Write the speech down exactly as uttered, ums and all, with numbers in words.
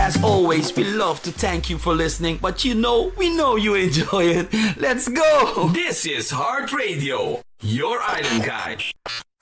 As always, we love to thank you for listening, but you know, we know you enjoy it. Let's go! This is Heart Radio, your island guide.